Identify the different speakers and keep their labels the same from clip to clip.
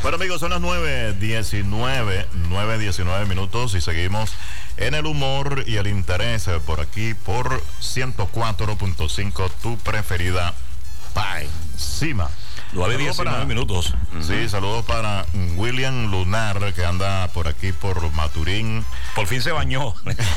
Speaker 1: Bueno, amigos, son las 9:19 minutos y seguimos en el humor y el interés por aquí por 104.5, tu preferida Paisima.
Speaker 2: 9:19 minutos.
Speaker 1: Sí, saludos para William Lunar, que anda por aquí por Maturín.
Speaker 2: Por fin se bañó.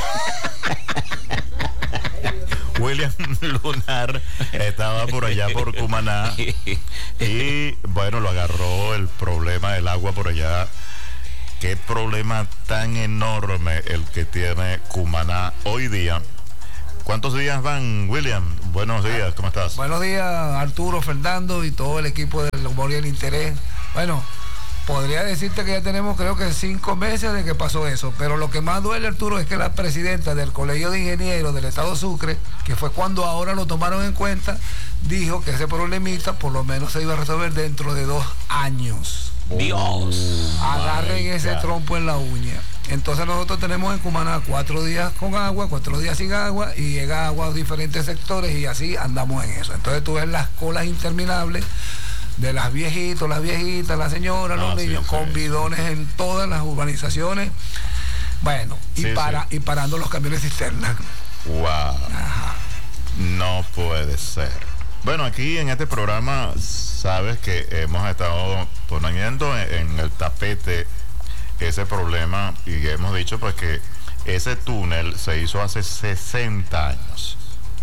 Speaker 1: William Lunar estaba por allá por Cumaná y bueno, lo agarró el problema del agua por allá. Qué problema tan enorme el que tiene Cumaná hoy día. ¿Cuántos días van, William? Buenos días, ¿cómo estás?
Speaker 3: Buenos días, Arturo, Fernando y todo el equipo del humor y el interés. Bueno, podría decirte que ya tenemos creo que 5 meses de que pasó eso, pero lo que más duele, Arturo, es que la presidenta del Colegio de Ingenieros del Estado Sucre, que fue cuando ahora lo tomaron en cuenta, dijo que ese problemita por lo menos se iba a resolver dentro de 2 años.
Speaker 2: Dios.
Speaker 3: Agarren ese trompo en la uña. Entonces nosotros tenemos en Cumaná 4 días con agua, 4 días sin agua, y llega agua a diferentes sectores y así andamos en eso. Entonces tú ves las colas interminables de las viejitas, las señoras, los niños, con bidones en todas las urbanizaciones. Bueno, y parando los camiones cisternas.
Speaker 1: Wow. Ajá. No puede ser. Bueno, aquí en este programa, sabes que hemos estado poniendo en el tapete ese problema y hemos dicho pues que ese túnel se hizo hace 60 años.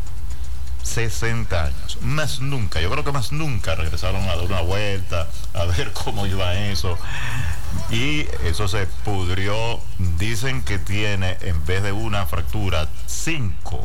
Speaker 1: 60 años, más nunca, yo creo que más nunca regresaron a dar una vuelta, a ver cómo iba eso, y eso se pudrió. Dicen que tiene, en vez de una fractura, 5,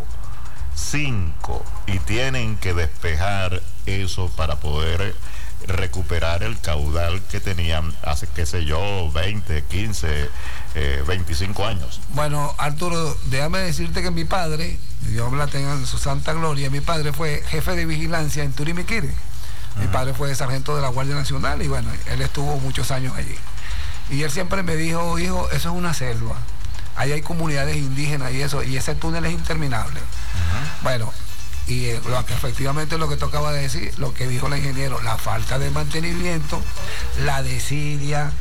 Speaker 1: y tienen que despejar eso para poder recuperar el caudal que tenían hace, qué sé yo, 20, 15, 25 años.
Speaker 3: Bueno, Arturo, déjame decirte que mi padre, Dios la tenga en su santa gloria, mi padre fue jefe de vigilancia en Turimiquiri. Mi padre fue sargento de la Guardia Nacional y bueno, él estuvo muchos años allí. Y él siempre me dijo, hijo, eso es una selva. Ahí hay comunidades indígenas y eso, y ese túnel es interminable. Bueno, y lo que efectivamente lo que tocaba de decir, lo que dijo el ingeniero, la falta de mantenimiento, la desidia,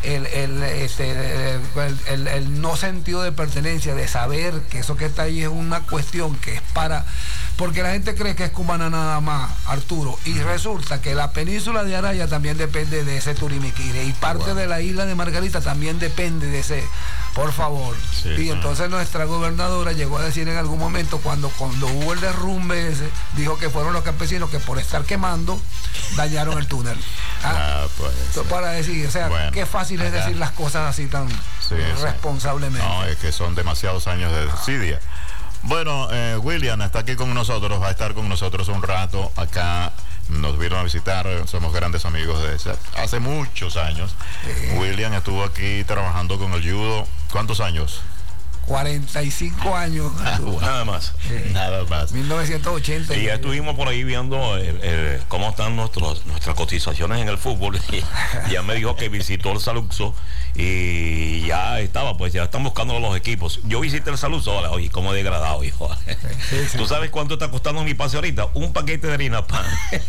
Speaker 3: el no sentido de pertenencia, de saber que eso que está ahí es una cuestión que es para... Porque la gente cree que es Cumaná nada más, Arturo, y resulta que la península de Araya también depende de ese Turimiquiri y parte de la isla de Margarita también depende de ese, por favor. Y entonces nuestra gobernadora llegó a decir en algún momento, cuando hubo el derrumbe ese, dijo que fueron los campesinos que por estar quemando dañaron el túnel. Pues, para decir, o sea, qué fácil es decir las cosas así tan responsablemente.
Speaker 1: No, es que son demasiados años de desidia. Bueno, William está aquí con nosotros, va a estar con nosotros un rato acá. Nos vieron a visitar, somos grandes amigos de hace muchos años. William estuvo aquí trabajando con el judo. ¿Cuántos años?
Speaker 3: 45 años.
Speaker 2: Nada más.
Speaker 1: Nada más.
Speaker 3: 1980.
Speaker 2: Y ya estuvimos por ahí viendo cómo están nuestras cotizaciones en el fútbol. Y ya me dijo que visitó el Saluxo y ya estaba, pues ya están buscando los equipos. Yo visité el Saluxo, oye, cómo degradado, hijo. ¿Tú sabes cuánto está costando mi pase ahorita? Un paquete de harina pan.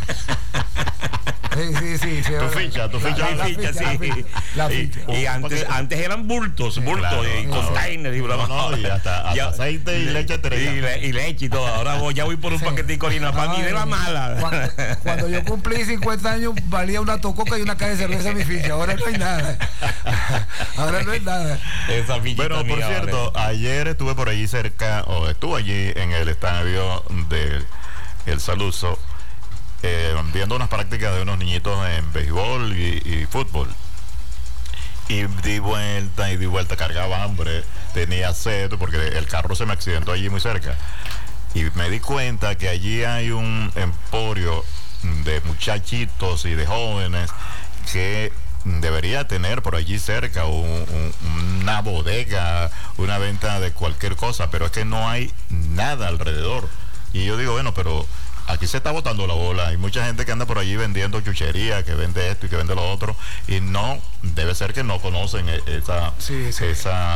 Speaker 3: Sí.
Speaker 1: Tu ficha,
Speaker 2: Y antes eran bultos, y containers y broma.
Speaker 1: Y hasta aceite y leche
Speaker 2: y leche y todo. Ahora ya voy por un paquetico de harina pan y de la mala.
Speaker 3: Cuando yo cumplí 50 años valía una tococa y una caja de cerveza mi ficha. Ahora no hay nada.
Speaker 2: Esa ficha.
Speaker 1: Bueno, por cierto, ayer estuve por allí cerca, estuve allí en el estadio del Saluso, viendo unas prácticas de unos niñitos en béisbol y fútbol. Y di vuelta, cargaba hambre, tenía sed, porque el carro se me accidentó allí muy cerca. Y me di cuenta que allí hay un emporio de muchachitos y de jóvenes que debería tener por allí cerca una bodega, una venta de cualquier cosa, pero es que no hay nada alrededor. Y yo digo, bueno, pero aquí se está botando la bola. Hay mucha gente que anda por allí vendiendo chuchería, que vende esto y que vende lo otro, y no, debe ser que no conocen esa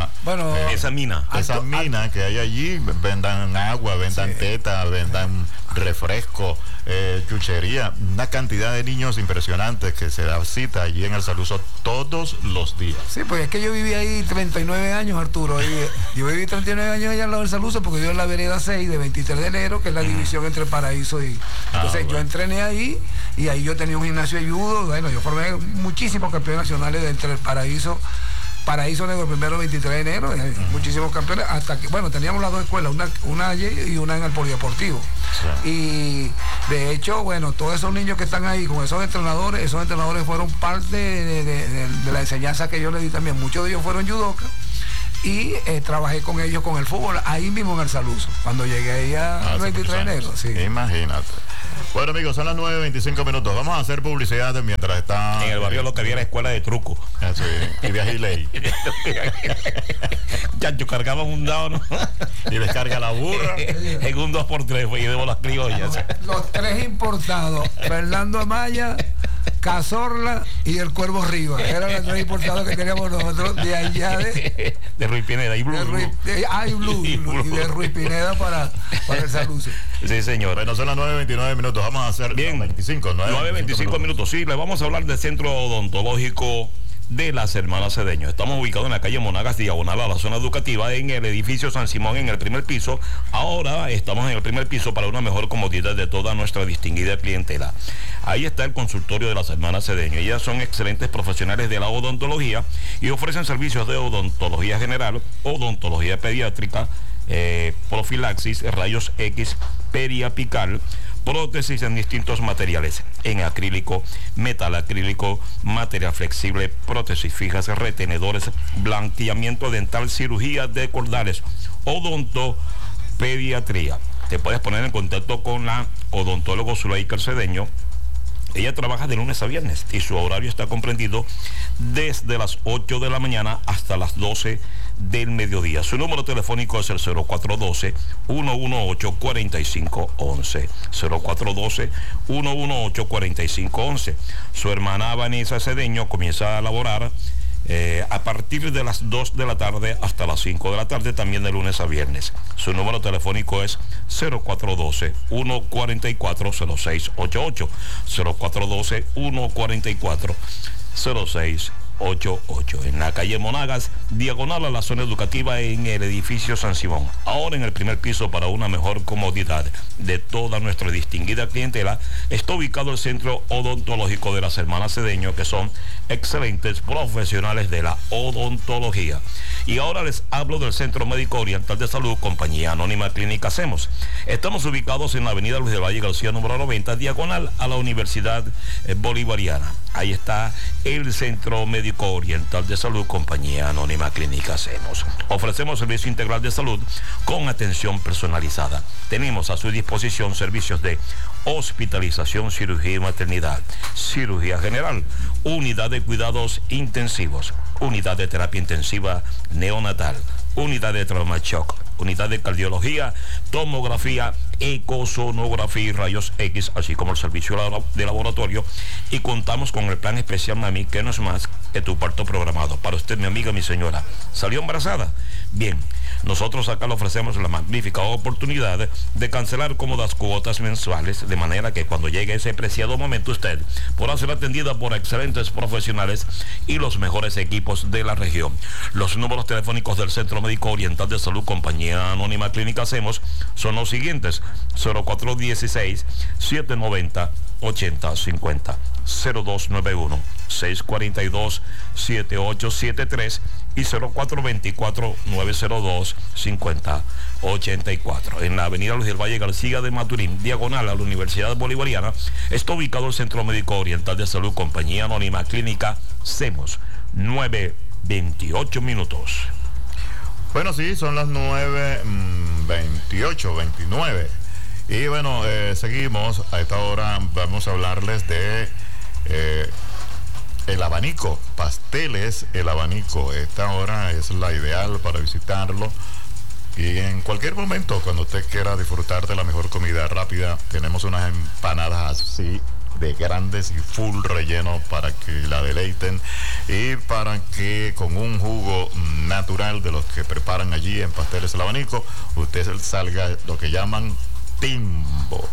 Speaker 1: mina que hay allí. Vendan agua, vendan teta, vendan refresco, chuchería, una cantidad de niños impresionantes que se da cita allí en el Saluso todos los días.
Speaker 3: Sí, pues es que yo viví ahí 39 años, Arturo. Yo viví 39 años allá al lado del Saluso porque yo en la vereda 6 de 23 de enero, que es la división entre Paraíso y... Entonces yo entrené ahí y ahí yo tenía un gimnasio de judo. Bueno, yo formé muchísimos campeones nacionales entre el Paraíso Negro, el primero 23 de enero, muchísimos campeones, hasta que, bueno, teníamos las dos escuelas, una allí y una en el polideportivo. Sí. Y de hecho, bueno, todos esos niños que están ahí con esos entrenadores fueron parte de la enseñanza que yo les di también. Muchos de ellos fueron judokas y trabajé con ellos con el fútbol ahí mismo en el Saluso, cuando llegué ahí al 23 de enero. Sí.
Speaker 1: Imagínate. Bueno, amigos, son las 9:25 minutos. Vamos a hacer publicidad mientras está...
Speaker 2: En el barrio lo que había la escuela de truco.
Speaker 1: Sí, y de Agiley.
Speaker 2: Ya, yo cargaba un dado, ¿no?
Speaker 1: Y descarga la burra.
Speaker 2: En un 2x3, pues, y debo las criollas.
Speaker 3: Los tres importados, Fernando Amaya, Cazorla y el Cuervo Rivas. Eran los tres importados que teníamos nosotros de allá
Speaker 2: de Ruiz Pineda y Blue.
Speaker 3: Y de Ruiz Pineda para el Saluso.
Speaker 2: Sí, señor.
Speaker 1: Bueno, son las 9:29 minutos. Vamos a hacer
Speaker 2: bien. 9:25 minutos. Sí, le vamos a hablar del Centro Odontológico de las Hermanas Cedeño. Estamos ubicados en la calle Monagas, diagonal a la zona educativa, en el edificio San Simón, en el primer piso. Ahora estamos en el primer piso para una mejor comodidad de toda nuestra distinguida clientela. Ahí está el consultorio de las Hermanas Cedeño. Ellas son excelentes profesionales de la odontología y ofrecen servicios de odontología general, odontología pediátrica, profilaxis, rayos X, periapical, prótesis en distintos materiales, en acrílico, metal acrílico, material flexible, prótesis fijas, retenedores, blanqueamiento dental, cirugía de cordales, odontopediatría. Te puedes poner en contacto con la odontólogo Zuleika Cedeño. Ella trabaja de lunes a viernes y su horario está comprendido desde las 8 de la mañana hasta las 12 del mediodía. Su número telefónico es el 0412-118-4511. 0412-118-4511. Su hermana Vanessa Cedeño comienza a laborar a partir de las 2 de la tarde hasta las 5 de la tarde, también de lunes a viernes. Su número telefónico es 0412-144-0688. 0412-144-0688. En la calle Monagas, diagonal a la zona educativa, en el edificio San Simón. Ahora en el primer piso, para una mejor comodidad de toda nuestra distinguida clientela, está ubicado el Centro Odontológico de las Hermanas Cedeño, que son excelentes profesionales de la odontología. Y ahora les hablo del Centro Médico Oriental de Salud, compañía anónima Clínica Hacemos. Estamos ubicados en la avenida Luis del Valle García, número 90, diagonal a la Universidad Bolivariana. Ahí está el Centro Médico Oriental de Salud, compañía anónima Clínica Hacemos. Ofrecemos servicio integral de salud con atención personalizada. Tenemos a su disposición servicios de hospitalización, cirugía y maternidad, cirugía general, unidad de cuidados intensivos, unidad de terapia intensiva neonatal, unidad de trauma shock, unidad de cardiología, tomografía, ecosonografía y rayos X, así como el servicio de laboratorio. Y contamos con el plan especial Mami, que no es más que tu parto programado. Para usted, mi amiga, mi señora, ¿salió embarazada? Bien, nosotros acá le ofrecemos la magnífica oportunidad de cancelar cómodas cuotas mensuales, de manera que cuando llegue ese preciado momento usted podrá ser atendida por excelentes profesionales y los mejores equipos de la región. Los números telefónicos del Centro Médico Oriental de Salud, compañía anónima Clínica Hacemos, son los siguientes: 0416-790-8050, 0291-642-7873 y 0424-902-5084. En la avenida Luis del Valle García de Maturín, diagonal a la Universidad Bolivariana, está ubicado el Centro Médico Oriental de Salud, compañía anónima Clínica Hacemos. 9:28 minutos.
Speaker 1: Bueno, sí, son las 9:28, 29. Y bueno, seguimos. A esta hora vamos a hablarles de el abanico, pasteles El Abanico. Esta hora es la ideal para visitarlo. Y en cualquier momento, cuando usted quiera disfrutar de la mejor comida rápida, tenemos unas empanadas así de grandes y full relleno para que la deleiten y para que con un jugo natural de los que preparan allí en Pasteles El Abanico, usted salga lo que llaman Timbo.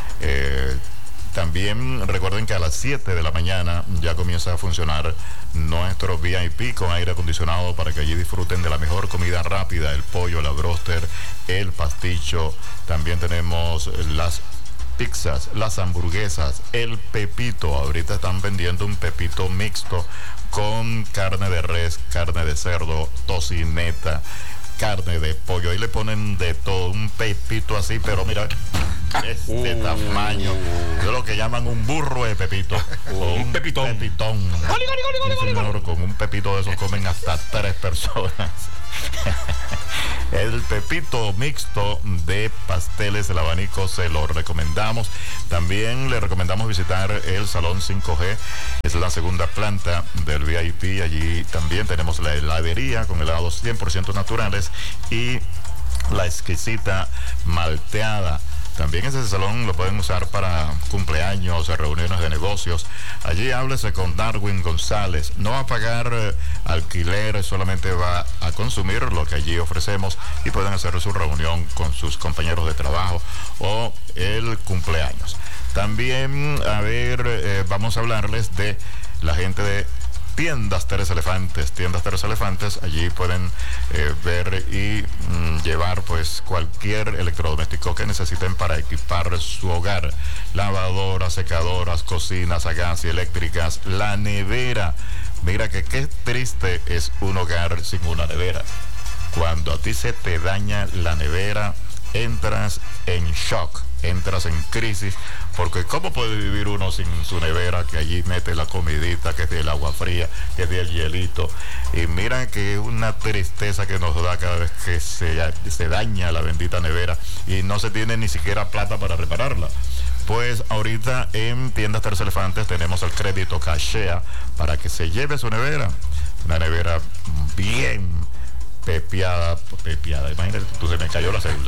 Speaker 1: También recuerden que a las 7 de la mañana ya comienza a funcionar nuestro VIP con aire acondicionado para que allí disfruten de la mejor comida rápida, el pollo, la bróster, el pasticho. También tenemos las pizzas, las hamburguesas, el pepito. Ahorita están vendiendo un pepito mixto con carne de res, carne de cerdo, tocineta, carne de pollo. Ahí le ponen de todo, un pepito así, pero mira, este tamaño, de lo que llaman un burro de pepito.
Speaker 2: Un pepitón.
Speaker 1: Pepitón. Sí, señor, con un pepito de esos comen hasta 3 personas. El pepito mixto de Pasteles El Abanico se lo recomendamos. También le recomendamos visitar el Salón 5G, es la segunda planta del VIP. Allí también tenemos la heladería con helados 100% naturales y la exquisita malteada. También ese salón lo pueden usar para cumpleaños, reuniones de negocios. Allí háblese con Darwin González. No va a pagar alquiler, solamente va a consumir lo que allí ofrecemos y pueden hacer su reunión con sus compañeros de trabajo o el cumpleaños. También, vamos a hablarles de la gente de Tiendas Tres Elefantes. Allí pueden ver y llevar pues cualquier electrodoméstico que necesiten para equipar su hogar: lavadoras, secadoras, cocinas a gas y eléctricas, la nevera. Mira que qué triste es un hogar sin una nevera. Cuando a ti se te daña la nevera, entras en shock, entras en crisis, porque ¿cómo puede vivir uno sin su nevera, que allí mete la comidita, que es el agua fría, que es el hielito? Y mira que es una tristeza que nos da cada vez que se daña la bendita nevera y no se tiene ni siquiera plata para repararla. Pues ahorita en Tiendas Tres Elefantes tenemos el crédito Cashea para que se lleve su nevera, una nevera bien pepiada, imagínate tú, se me cayó la cédula.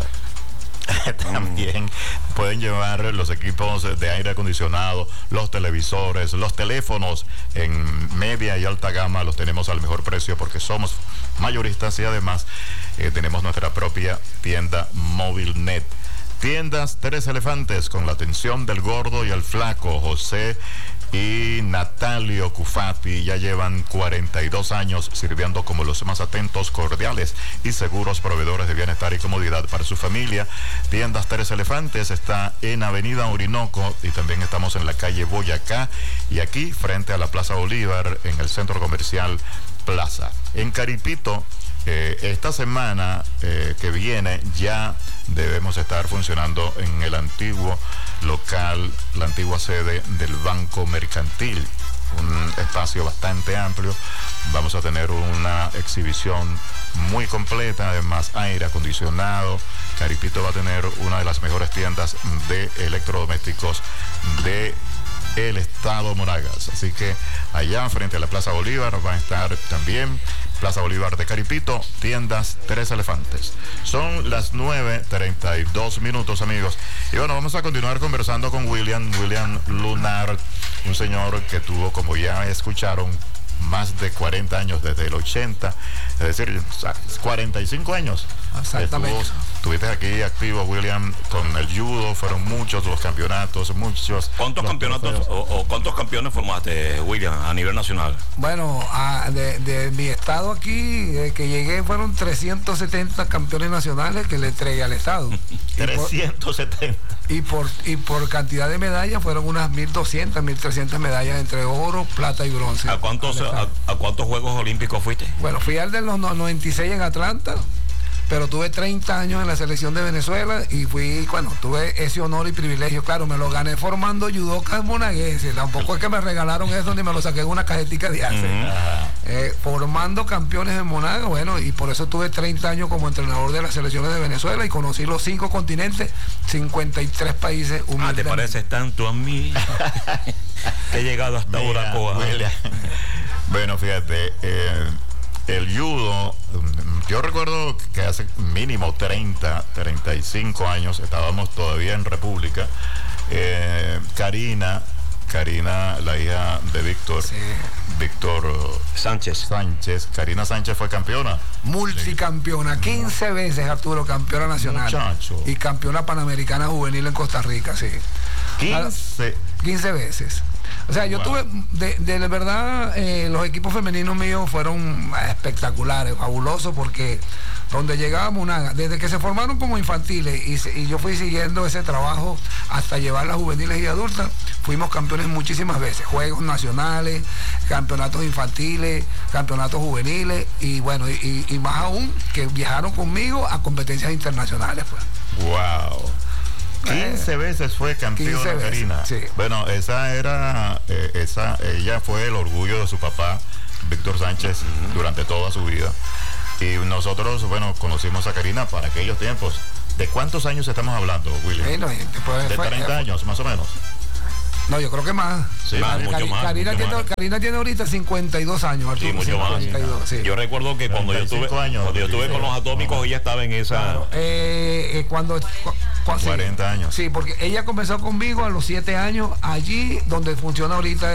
Speaker 1: También pueden llevar los equipos de aire acondicionado, los televisores, los teléfonos en media y alta gama. Los tenemos al mejor precio porque somos mayoristas y además tenemos nuestra propia tienda Movilnet. Tiendas Tres Elefantes, con la atención del gordo y el flaco. José y Natalio Cufati ya llevan 42 años sirviendo como los más atentos, cordiales y seguros proveedores de bienestar y comodidad para su familia. Tiendas Tres Elefantes está en Avenida Orinoco y también estamos en la calle Boyacá y aquí frente a la Plaza Bolívar en el centro comercial Plaza. En Caripito, esta semana que viene ya debemos estar funcionando en el antiguo local, la antigua sede del Banco Mercantil, un espacio bastante amplio. Vamos a tener una exhibición muy completa, además aire acondicionado. Caripito va a tener una de las mejores tiendas de electrodomésticos de el estado Monagas, así que allá frente a la Plaza Bolívar va a estar también Plaza Bolívar de Caripito, Tiendas Tres Elefantes. Son las 9:32, amigos, y bueno, vamos a continuar conversando con William Lunar, un señor que tuvo, como ya escucharon, más de 40 años desde el 80, es decir, 45 años.
Speaker 3: Exactamente.
Speaker 1: Estuviste aquí activo, William, con el judo. Fueron muchos los campeonatos, muchos.
Speaker 2: ¿Cuántos campeonatos o cuántos campeones formaste, William, a nivel nacional?
Speaker 3: Bueno, de mi estado aquí, que llegué, fueron 370 campeones nacionales que le entregué al estado.
Speaker 1: 370.
Speaker 3: Y por cantidad de medallas fueron unas 1.200, 1.300 medallas entre oro, plata y bronce.
Speaker 2: ¿A cuántos Juegos Olímpicos fuiste?
Speaker 3: Bueno, fui al de los 96 en Atlanta, pero tuve 30 años en la selección de Venezuela y tuve ese honor y privilegio. Claro, me lo gané formando judocas monaguenses. Tampoco es que me regalaron eso ni me lo saqué en una cajetica de ace. Formando campeones en Monagas, bueno, y por eso tuve 30 años como entrenador de las selecciones de Venezuela y conocí los 5 continentes, 53 países.
Speaker 2: ¿Te pareces tanto a mí? He llegado hasta Uracoa.
Speaker 1: Bueno, fíjate, el judo, yo recuerdo que hace mínimo 35 años estábamos todavía en República. Karina Karina, la hija de Víctor,
Speaker 3: Sí.
Speaker 1: Víctor
Speaker 2: Sánchez.
Speaker 1: Karina Sánchez fue campeona.
Speaker 3: Multicampeona, 15 veces, Arturo, campeona nacional.
Speaker 1: Muchacho.
Speaker 3: Y campeona panamericana juvenil en Costa Rica, sí. 15 veces. O sea, yo tuve, de verdad, los equipos femeninos míos fueron espectaculares, fabulosos, porque donde llegábamos, desde que se formaron como infantiles y yo fui siguiendo ese trabajo hasta llevar las juveniles y adultas, fuimos campeones muchísimas veces, juegos nacionales, campeonatos infantiles, campeonatos juveniles y bueno, y más aún que viajaron conmigo a competencias internacionales, pues.
Speaker 1: Wow. 15 veces fue campeona Karina.
Speaker 3: Sí.
Speaker 1: Bueno, ella fue el orgullo de su papá, Víctor Sánchez, durante toda su vida. Y nosotros, bueno, conocimos a Karina para aquellos tiempos. ¿De cuántos años estamos hablando, William?
Speaker 3: Bueno,
Speaker 1: de 30 años, más o menos.
Speaker 3: No, yo creo que más.
Speaker 1: Sí,
Speaker 2: mucho más.
Speaker 3: Karina tiene ahorita 52 años, Arturo.
Speaker 2: Sí, mucho más.
Speaker 3: 52, sí.
Speaker 2: Yo recuerdo que cuando yo estuve con los Atómicos, ella estaba en esa...
Speaker 3: Claro, cuando
Speaker 1: 40 años.
Speaker 3: Sí, porque ella comenzó conmigo a los 7 años, allí donde funciona ahorita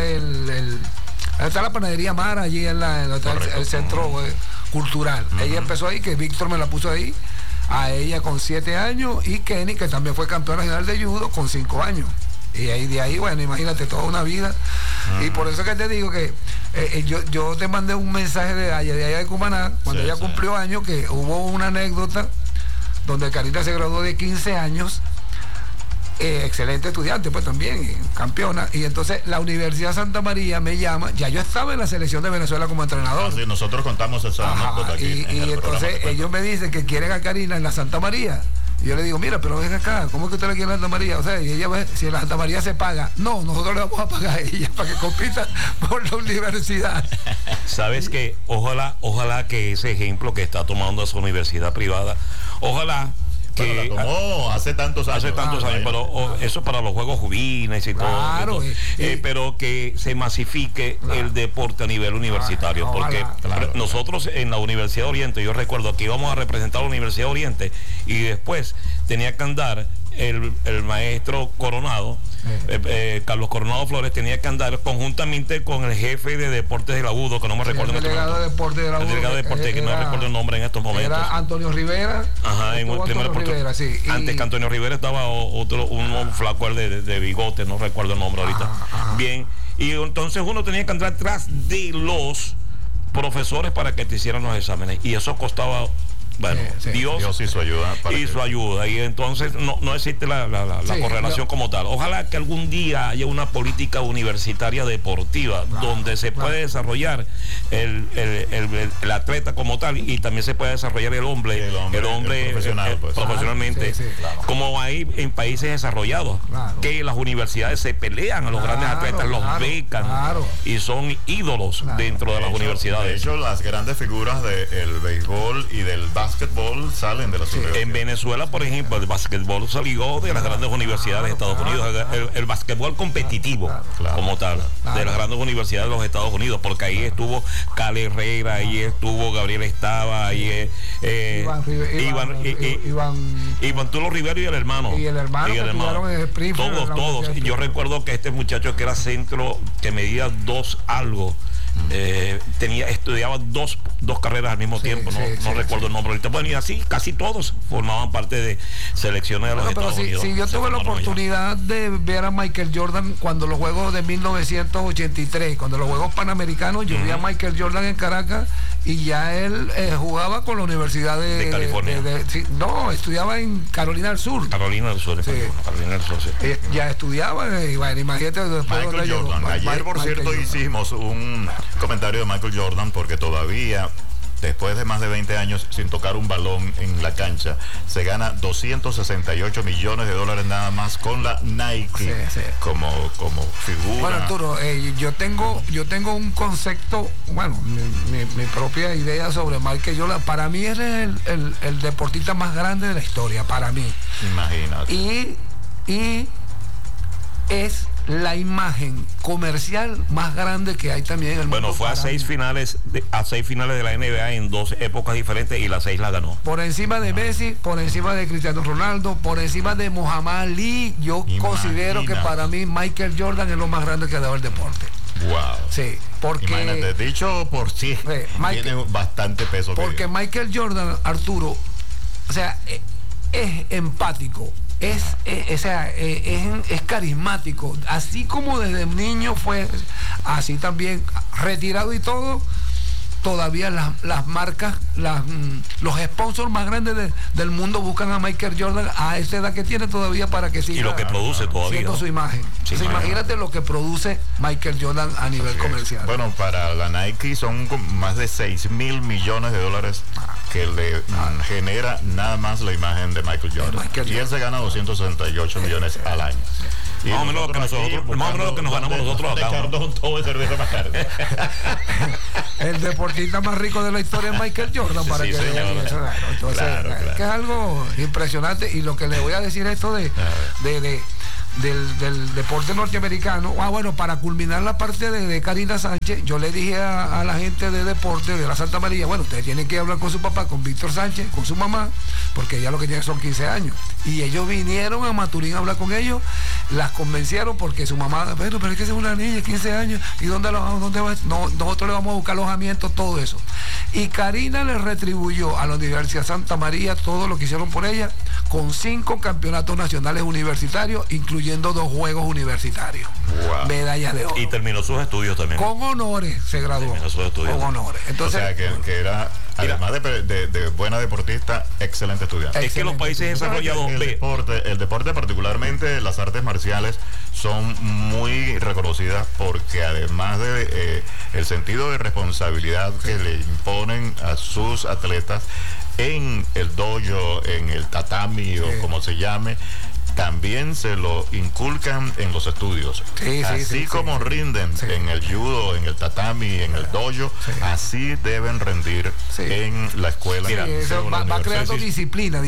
Speaker 3: está la panadería Mara, allí en el centro cultural. Ella empezó ahí, que Víctor me la puso ahí, a ella con 7 años, y Kenny, que también fue campeón nacional de judo, con 5 años. Y ahí, de ahí, bueno, imagínate, toda una vida. Y por eso que te digo que yo te mandé un mensaje de allá de Cumaná, cuando ella cumplió años, que hubo una anécdota donde Karina se graduó de 15 años, excelente estudiante, pues también, campeona, y entonces la Universidad Santa María me llama, ya yo estaba en la selección de Venezuela como entrenador.
Speaker 1: Sí, nosotros contamos esa anécdota aquí.
Speaker 3: Y entonces ellos me dicen que quieren a Karina en la Santa María. Y yo le digo, mira, pero ven acá, ¿cómo es que usted la quiere en la Santa María? O sea, y ella ve, si en la Santa María se paga, no, nosotros le vamos a pagar a ella para que compita por la universidad.
Speaker 2: Sabes que ojalá que ese ejemplo que está tomando esa universidad privada, ojalá que
Speaker 1: la tomó hace tantos años.
Speaker 2: Pero eso para los juegos juveniles y todo. Pero que se masifique el deporte a nivel universitario. Porque nosotros en la Universidad de Oriente, yo recuerdo que íbamos a representar a la Universidad de Oriente y después tenía que andar el maestro Coronado, Carlos Coronado Flores, tenía que andar conjuntamente con el jefe de deportes del Agudo, que no me recuerdo
Speaker 3: el delegado de deportes del Agudo,
Speaker 2: el delegado de deportes, que no recuerdo el nombre en estos momentos.
Speaker 3: Era Antonio Rivera.
Speaker 2: Ajá, en el primer Rivera, sí. Antes que Antonio Rivera estaba un flaco de bigote, no recuerdo el nombre ahorita. Bien, y entonces uno tenía que andar tras de los profesores para que te hicieran los exámenes, y eso costaba. Bueno, Dios
Speaker 1: y su ayuda.
Speaker 2: Y entonces no existe la correlación como tal. Ojalá que algún día haya una política universitaria deportiva donde se puede desarrollar el atleta como tal, y también se puede desarrollar el hombre
Speaker 1: profesional, pues.
Speaker 2: profesionalmente, como hay en países desarrollados, que las universidades se pelean a los grandes atletas, los becan y son ídolos dentro de las universidades.
Speaker 1: De hecho, las grandes figuras del béisbol y del básquetbol salen de las universidades.
Speaker 2: En Venezuela, por ejemplo, el básquetbol salió de las grandes universidades de Estados Unidos, el básquetbol competitivo como tal, de las grandes universidades de los Estados Unidos, porque ahí estuvo Cale Herrera, ahí estuvo Gabriel Estaba, ahí Iván Tulo Rivero y el hermano.
Speaker 3: Y el hermano. En Springfield,
Speaker 2: todos. Yo recuerdo que este muchacho que era centro, que medía 2 algo, estudiaba dos carreras al mismo tiempo, no recuerdo el nombre ahorita. Bueno, y así casi todos formaban parte de selecciones de los Estados Unidos.
Speaker 3: Sí, yo tuve la oportunidad de ver a Michael Jordan cuando los Juegos de 1983, cuando los Juegos Panamericanos, yo vi a Michael Jordan en Caracas, y ya él jugaba con la Universidad de
Speaker 2: California.
Speaker 3: No, estudiaba en Carolina del Sur.
Speaker 2: Carolina del Sur, sí.
Speaker 3: Ya estudiaba, y bueno, imagínate después
Speaker 1: Michael Jordan. Ayer, por cierto, hicimos un comentario de Michael Jordan, porque todavía, después de más de 20 años sin tocar un balón en la cancha, se gana $268 millones nada más con la Nike como figura.
Speaker 3: Bueno, Arturo, yo tengo un concepto, bueno, mi propia idea sobre Michael Jordan. Para mí es el deportista más grande de la historia, para mí.
Speaker 1: Imagínate.
Speaker 3: Y es la imagen comercial más grande que hay también en el mundo.
Speaker 2: Bueno, fue a 6 finales de la NBA en 2 épocas diferentes y las 6 la ganó.
Speaker 3: Por encima de Messi, por encima de Cristiano Ronaldo, por encima de Muhammad Ali. Yo considero que para mí Michael Jordan es lo más grande que ha dado el deporte.
Speaker 1: Wow.
Speaker 3: Sí, porque...
Speaker 1: Imagínate, dicho por sí, tiene bastante peso.
Speaker 3: Porque Michael Jordan, Arturo, o sea, es empático. Es carismático, así como desde niño fue, así también retirado y todo, todavía las marcas, los sponsors más grandes del mundo buscan a Michael Jordan a esa edad que tiene todavía para que siga.
Speaker 2: Y lo que produce todavía,
Speaker 3: ¿no? Su imagen.
Speaker 2: Sí,
Speaker 3: Entonces, imagínate lo que produce Michael Jordan a nivel comercial.
Speaker 1: Bueno, para la Nike son más de 6.000 millones de dólares que le genera nada más la imagen de Michael Jordan. Y él se gana 268 millones al año. Y
Speaker 2: más o menos lo que nos ganamos nosotros acá.
Speaker 3: El deportista más rico de la historia es Michael Jordan, para que vean eso. Entonces, claro. Que es algo impresionante. Y lo que le voy a decir esto del deporte norteamericano. Bueno, para culminar la parte de Karina Sánchez, yo le dije a la gente de deporte de la Santa María, bueno, ustedes tienen que hablar con su papá, con Víctor Sánchez, con su mamá, porque ya lo que tienen son 15 años. Y ellos vinieron a Maturín a hablar con ellos, las convencieron porque su mamá, pero es que es una niña, 15 años, ¿y dónde va? No, nosotros le vamos a buscar alojamiento, todo eso. Y Karina le retribuyó a la Universidad Santa María todo lo que hicieron por ella, con 5 campeonatos nacionales universitarios, incluyendo 2 juegos universitarios.
Speaker 1: Wow.
Speaker 3: Medallas de oro.
Speaker 2: Y terminó sus estudios también.
Speaker 3: Con honores se graduó.
Speaker 2: Terminó sus estudios.
Speaker 3: Con honores. Entonces,
Speaker 1: o sea, que era, además de buena deportista, excelente estudiante.
Speaker 2: Es que los países desarrollados...
Speaker 1: El deporte, particularmente las artes marciales, son muy reconocidas porque además de el sentido de responsabilidad que le imponen a sus atletas en el dojo, en el tatami o como se llame, también se lo inculcan en los estudios. Así como rinden en el judo, en el tatami, en el dojo, así deben rendir en la escuela.
Speaker 3: Mira, eso va creando disciplina.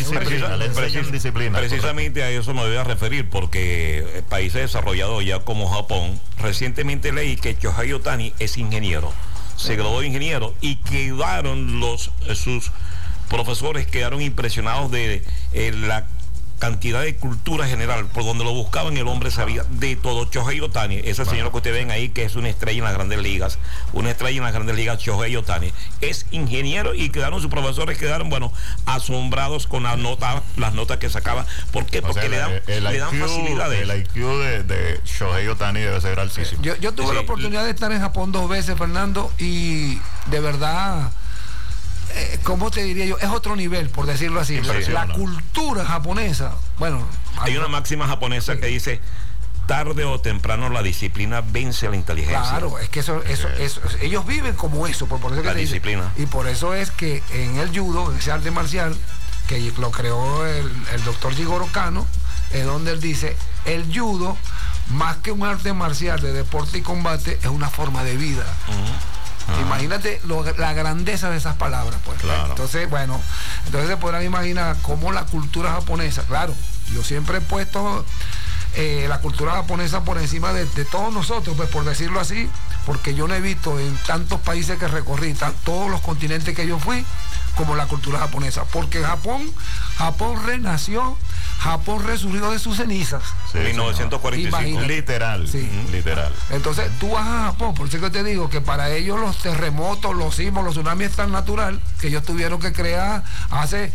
Speaker 2: Precisamente a eso me voy a referir, porque países desarrollados ya como Japón, recientemente leí que Shohei Ohtani es ingeniero. Se graduó de ingeniero y quedaron sus profesores quedaron impresionados de la cantidad de cultura general, por donde lo buscaban el hombre sabía de todo. Shohei Ohtani, ese señor que ustedes ven ahí, que es una estrella en las grandes ligas, Shohei Ohtani, es ingeniero, y sus profesores quedaron, asombrados con las notas que sacaba. ¿Por qué? Porque le dan facilidades.
Speaker 1: El IQ de Shohei Ohtani debe ser altísimo.
Speaker 3: Yo tuve la oportunidad de estar en Japón 2 veces, Fernando, y de verdad... ¿cómo te diría yo? Es otro nivel, por decirlo así. La cultura japonesa,
Speaker 2: hay una máxima japonesa que dice: tarde o temprano la disciplina vence a la inteligencia.
Speaker 3: Claro, es que eso ellos viven como eso, por eso que
Speaker 2: la disciplina.
Speaker 3: Y por eso es que en el judo, en ese arte marcial, que lo creó el doctor Jigoro Kano, es donde él dice, el judo, más que un arte marcial de deporte y combate, es una forma de vida. Imagínate la grandeza de esas palabras, pues.
Speaker 1: Claro.
Speaker 3: Entonces se podrán imaginar cómo la cultura japonesa, claro, yo siempre he puesto la cultura japonesa por encima de todos nosotros, pues, por decirlo así, porque yo no he visto en tantos países que recorrí, todos los continentes que yo fui, como la cultura japonesa, porque Japón renació, Japón resurgió de sus cenizas.
Speaker 2: 1945.
Speaker 1: Literal.
Speaker 3: Entonces tú vas a Japón, por eso que te digo que para ellos los terremotos, los sismos, los tsunamis es tan natural que ellos tuvieron que crear hace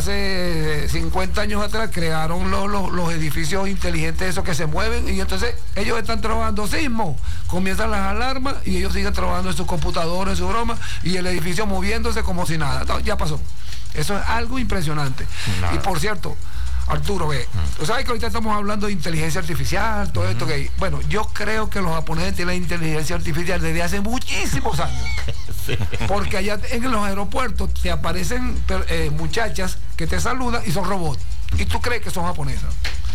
Speaker 3: 50 años atrás, crearon los edificios inteligentes esos que se mueven, y entonces ellos están trabajando sismo, comienzan las alarmas y ellos siguen trabajando en sus computadores, en su broma, y el edificio moviéndose como si nada. No, ya pasó. Eso es algo impresionante. Y por cierto, Arturo, tú sabes que ahorita estamos hablando de inteligencia artificial, todo esto que... Bueno, yo creo que los japoneses tienen inteligencia artificial desde hace muchísimos años. Porque allá en los aeropuertos te aparecen muchachas que te saludan y son robots. Y tú crees que son japonesas.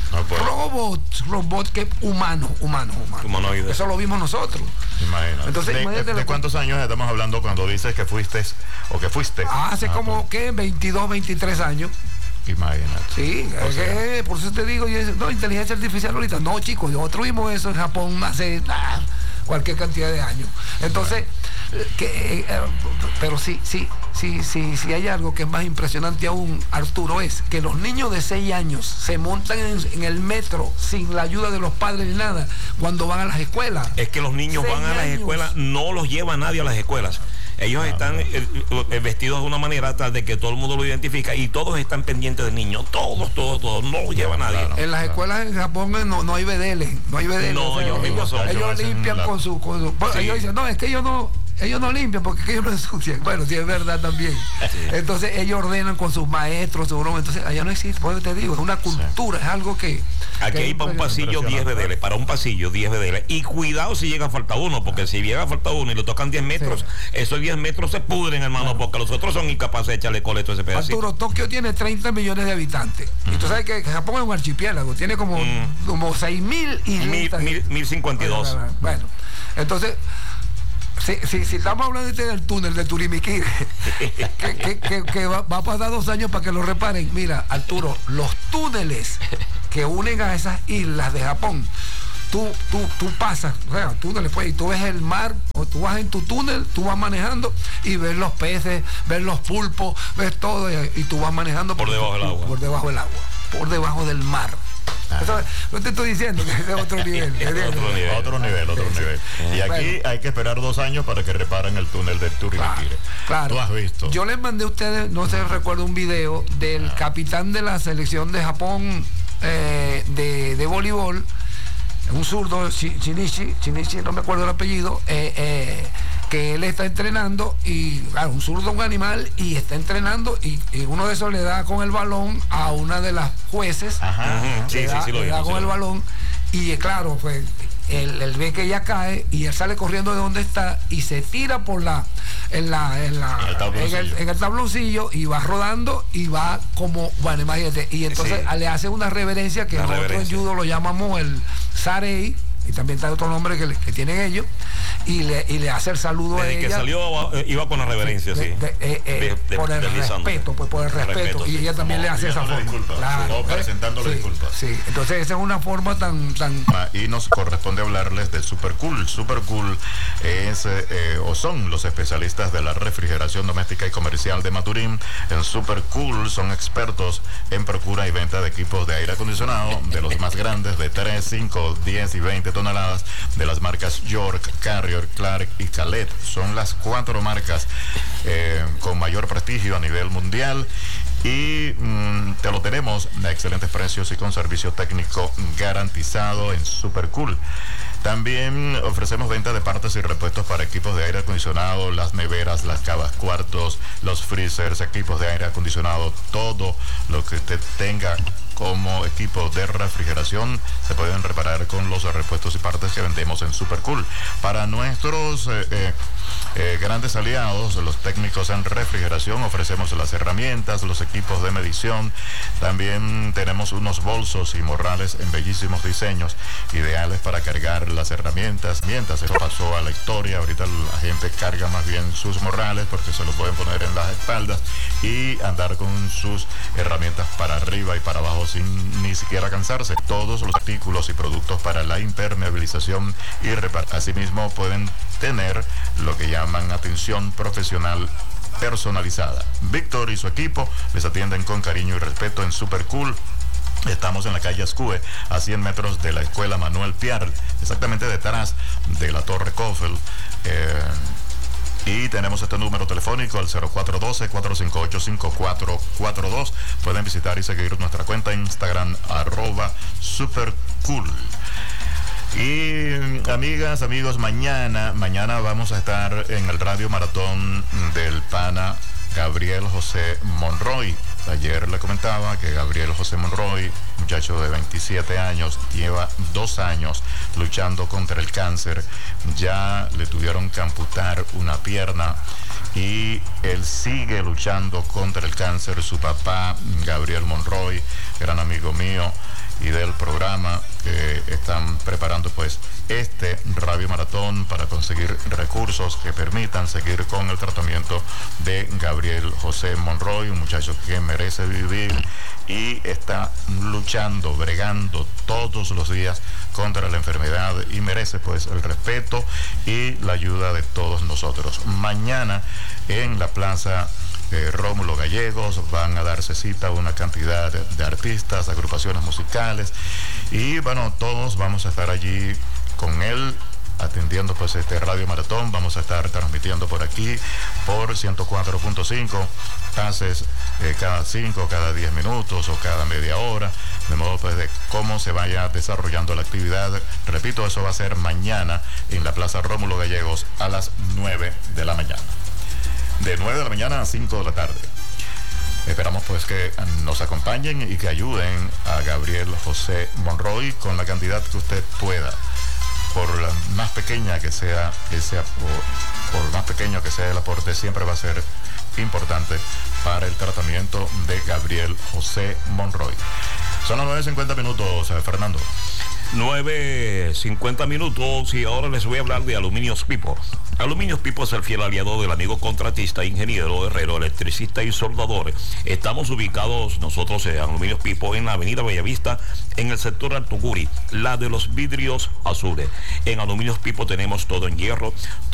Speaker 3: Robots que humanoides. Eso lo vimos nosotros.
Speaker 1: Imagínate. Entonces, ¿de cuántos años estamos hablando cuando dices que fuiste o que fuiste?
Speaker 3: Hace como 22, 23 años.
Speaker 1: Imagínate.
Speaker 3: Sí, por eso te digo, no, inteligencia artificial ahorita. No, chicos, nosotros vimos eso en Japón hace cualquier cantidad de años. Entonces, pero sí hay algo que es más impresionante aún, Arturo, es que los niños de 6 años se montan en el metro sin la ayuda de los padres ni nada cuando van a las escuelas.
Speaker 2: Es que los niños van a las escuelas, no los lleva nadie a las escuelas. Ellos están vestidos de una manera tal de que todo el mundo lo identifica y todos están pendientes del niño. Todos. No lo lleva nadie.
Speaker 3: Claro, en las escuelas en Japón no hay bedeles. No hay bedeles.
Speaker 2: No,
Speaker 3: ellos limpian con su sí. Ellos dicen, no, es que ellos no limpian porque ellos no ensucian. Bueno, sí es verdad también. Sí. Entonces ellos ordenan con sus maestros, su broma. Entonces allá no existe, por eso te digo, es una cultura, es algo que...
Speaker 2: Aquí hay para un pasillo 10 bedeles, para un pasillo 10 bedeles. Y cuidado si llega a faltar uno, porque si llega a faltar uno y le tocan 10 metros, sí, esos 10 metros se pudren, hermano, claro, porque los otros son incapaces de echarle coleto a ese pedacito.
Speaker 3: Arturo, Tokio tiene 30 millones de habitantes. Y tú sabes que Japón es un archipiélago, tiene como 6.000 islas.
Speaker 2: 1052.
Speaker 3: Bueno, entonces... Si estamos hablando del túnel de Turimiquiri, que va a pasar 2 años para que lo reparen. Mira, Arturo, los túneles que unen a esas islas de Japón, tú pasas, o sea, túneles, pues, y tú ves el mar, o tú vas en tu túnel, tú vas manejando y ves los peces, ves los pulpos, ves todo, y tú vas manejando
Speaker 2: por debajo del agua.
Speaker 3: Por debajo del agua, por debajo del mar. Eso, no te estoy diciendo que es de otro nivel.
Speaker 1: Otro nivel. Y aquí hay que esperar 2 años para que reparen el túnel de Turimiquiri.
Speaker 3: Claro.
Speaker 1: Tú has visto.
Speaker 3: Yo les mandé a ustedes, no sé, recuerdo un video del capitán de la selección de Japón de voleibol, un zurdo, Shinichi, no me acuerdo el apellido, que él está entrenando y, claro, un zurdo, un animal, y está entrenando y uno de esos le da con el balón a una de las jueces. Le da con el balón y, claro, pues él ve que ella cae y él sale corriendo de donde está y se tira por en el tabloncillo y va rodando y va como, bueno, imagínate, y entonces le hace una reverencia que nosotros en judo lo llamamos el sarei, y también está otro nombre que tienen ellos, y le hace el saludo a ella.
Speaker 2: Desde que salió iba con la reverencia, sí.
Speaker 3: Por el respeto, pues por el respeto. Y ella también le hace esa forma.
Speaker 1: Claro, presentándole disculpas.
Speaker 3: Sí, entonces esa es una forma tan...
Speaker 1: Y nos corresponde hablarles de Super Cool. Super Cool es o son los especialistas de la refrigeración doméstica y comercial de Maturín. En Super Cool son expertos en procura y venta de equipos de aire acondicionado, de los más grandes, de 3, 5, 10 y 20 toneladas, de las marcas York, Carrier, Clark y Calet. Son las 4 marcas con mayor prestigio a nivel mundial y te lo tenemos a excelentes precios y con servicio técnico garantizado en Super Cool. También ofrecemos venta de partes y repuestos para equipos de aire acondicionado, las neveras, las cavas cuartos, los freezers, equipos de aire acondicionado, todo lo que usted tenga como equipo de refrigeración se pueden reparar con los repuestos y partes que vendemos en Super Cool. Para nuestros grandes aliados, los técnicos en refrigeración, ofrecemos las herramientas, los equipos de medición. También tenemos unos bolsos y morrales en bellísimos diseños, ideales para cargar las herramientas. Mientras eso pasó a la historia, ahorita la gente carga más bien sus morrales porque se los pueden poner en las espaldas y andar con sus herramientas para arriba y para abajo sin ni siquiera cansarse. Todos los artículos y productos para la impermeabilización y reparación. Asimismo pueden tener lo que llaman atención profesional personalizada. Víctor y su equipo les atienden con cariño y respeto en Super Cool. Estamos en la calle Ascue, a 100 metros de la escuela Manuel Piar, exactamente detrás de la Torre Coffel. Y tenemos este número telefónico al 0412-458-5442. Pueden visitar y seguir nuestra cuenta en Instagram, @supercool. Y amigas, amigos, mañana vamos a estar en el Radio Maratón del pana Gabriel José Monroy. Ayer le comentaba que Gabriel José Monroy, muchacho de 27 años, lleva 2 años luchando contra el cáncer. Ya le tuvieron que amputar una pierna y él sigue luchando contra el cáncer. Su papá, Gabriel Monroy, gran amigo mío, y del programa que están preparando pues este Radio Maratón para conseguir recursos que permitan seguir con el tratamiento de Gabriel José Monroy, un muchacho que merece vivir y está luchando, bregando todos los días contra la enfermedad y merece pues el respeto y la ayuda de todos nosotros. Mañana en la Plaza Rómulo Gallegos van a darse cita una cantidad de artistas, agrupaciones musicales y bueno, todos vamos a estar allí con él atendiendo pues este Radio Maratón. Vamos a estar transmitiendo por aquí por 104.5 pases cada 5, cada 10 minutos o cada media hora, de modo pues de cómo se vaya desarrollando la actividad. Repito, eso va a ser mañana en la Plaza Rómulo Gallegos a las 9 de la mañana. De 9 de la mañana a 5 de la tarde. Esperamos pues que nos acompañen y que ayuden a Gabriel José Monroy con la cantidad que usted pueda. Por más pequeña que sea, por más pequeño que sea el aporte, siempre va a ser importante para el tratamiento de Gabriel José Monroy. Son las 9:50 minutos, Fernando.
Speaker 2: 9:50 minutos y ahora les voy a hablar de Aluminios Pipo. Aluminios Pipo es el fiel aliado del amigo contratista, ingeniero, herrero, electricista y soldador. Estamos ubicados nosotros en Aluminios Pipo en la avenida Bellavista, en el sector Altuguri, la de los vidrios azules. En Aluminios Pipo tenemos todo en hierro,